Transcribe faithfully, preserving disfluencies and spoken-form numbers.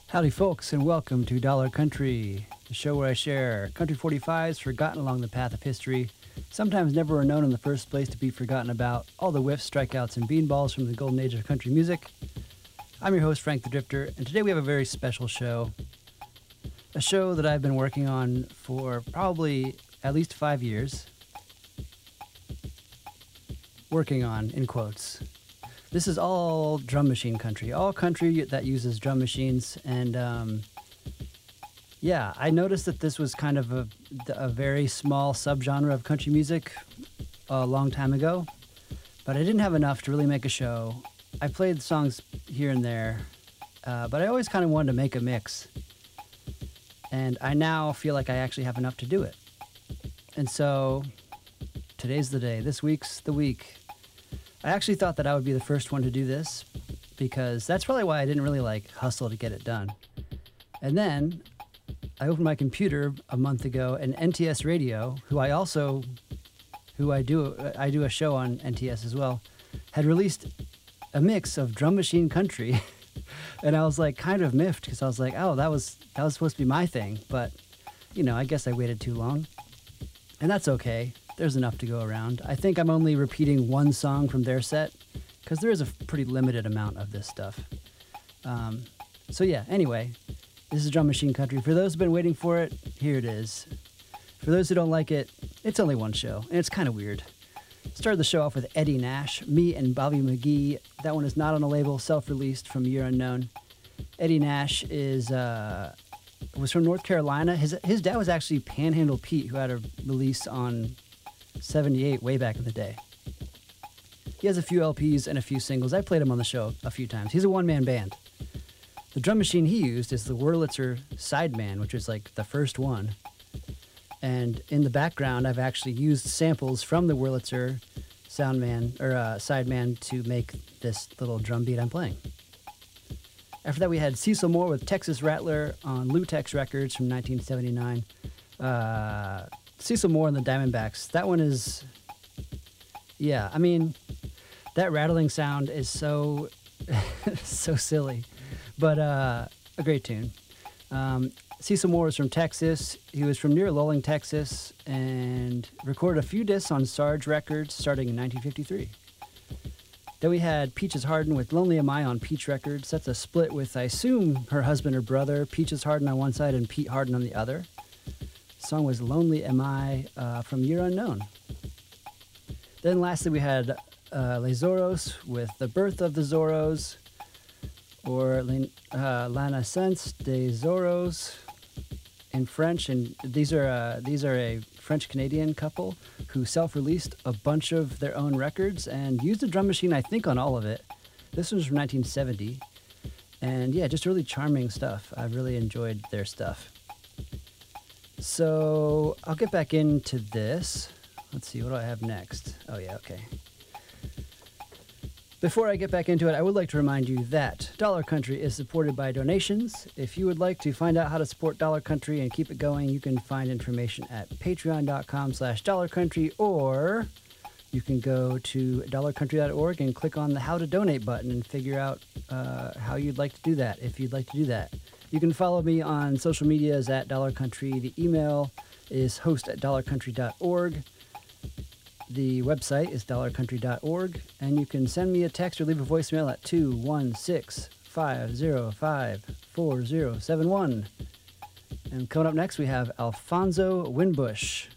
Howdy, folks, and welcome to Dollar Country, the show where I share country forty-fives forgotten along the path of history, sometimes never were known in the first place to be forgotten about, all the whiffs, strikeouts, and beanballs from the golden age of country music. I'm your host, Frank the Drifter, and today we have a very special show. A show that I've been working on for probably at least five years. Working on, in quotes. This is all drum machine country, all country that uses drum machines, and um, yeah, I noticed that this was kind of a, a very small subgenre of country music a long time ago, but I didn't have enough to really make a show. I played songs here and there, uh, but I always kind of wanted to make a mix, and I now feel like I actually have enough to do it. And so today's the day. This week's the week. I actually thought that I would be the first one to do this because that's probably why I didn't really like hustle to get it done. And then I opened my computer a month ago and N T S Radio, who I also, who I do, I do a show on N T S as well, had released a mix of drum machine country. And I was like kind of miffed because I was like, oh, that was, that was supposed to be my thing. But, you know, I guess I waited too long. And that's okay. There's enough to go around. I think I'm only repeating one song from their set because there is a pretty limited amount of this stuff. Um, so yeah, anyway, this is Drum Machine Country. For those who've been waiting for it, here it is. For those who don't like it, it's only one show, and it's kind of weird. Started the show off with Eddie Nash, Me and Bobby McGee. That one is not on a label, self-released from Year Unknown. Eddie Nash is uh, was from North Carolina. His his dad was actually Panhandle Pete, who had a release on seventy-eight way back in the day. He has a few L Ps and a few singles. I played him on the show a few times. He's a one-man band. The drum machine he used is the Wurlitzer Sideman, which is like the first one. And in the background, I've actually used samples from the Wurlitzer Soundman or uh, Sideman to make this little drum beat I'm playing. After that, we had Cecil Moore with Texas Rattler on Lutex Records from nineteen seventy-nine. Uh, Cecil Moore and the Diamondbacks. That one is, yeah, I mean, that rattling sound is so, so silly, but uh, a great tune. Um, Cecil Moore is from Texas. He was from near Lowling, Texas, and recorded a few discs on Sarge Records starting in nineteen fifty-three. Then we had Peaches Harden with Lonely Am I on Peach Records. That's a split with, I assume, her husband or brother, Peaches Harden on one side and Pete Harden on the other. The song was Lonely Am I uh, from Year Unknown. Then lastly we had uh, Les Zorros with The Birth of the Zorros, or uh, La Naissance des Zorros in French. And these are uh, these are a French-Canadian couple who self-released a bunch of their own records and used a drum machine, I think, on all of it. This one's from nineteen seventy. And yeah, just really charming stuff. I really enjoyed their stuff. So I'll get back into this. Let's see, what do I have next? Oh yeah, okay. Before I get back into it, I would like to remind you that Dollar Country is supported by donations. If you would like to find out how to support Dollar Country and keep it going, you can find information at patreon.com slash Dollar Country, or you can go to dollar country dot org and click on the How to Donate button and figure out uh, how you'd like to do that, if you'd like to do that. You can follow me on social medias at Dollar Country. The email is host at dollar country dot org. The website is dollar country dot org. And you can send me a text or leave a voicemail at two one six, five zero five, four zero seven one. And coming up next, we have Alfonso Winbush